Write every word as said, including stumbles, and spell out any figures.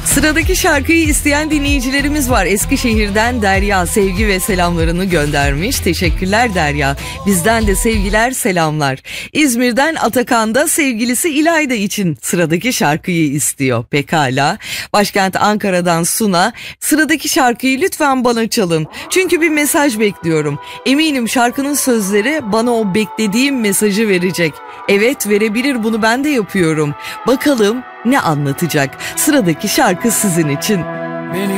Sıradaki şarkıyı isteyen dinleyicilerimiz var. Eskişehir'den Derya sevgi ve selamlarını göndermiş. Teşekkürler Derya. Bizden de sevgiler, selamlar. İzmir'den Atakan da sevgilisi İlayda için sıradaki şarkıyı istiyor. Pekala. Başkent Ankara'dan Suna, sıradaki şarkıyı lütfen bana çalın. Çünkü bir mesaj bekliyorum. Eminim şarkının sözleri bana o beklediğim mesajı verecek. Evet, verebilir, bunu ben de yapıyorum. Bakalım ne anlatacak? Sıradaki şarkı sizin için. Beni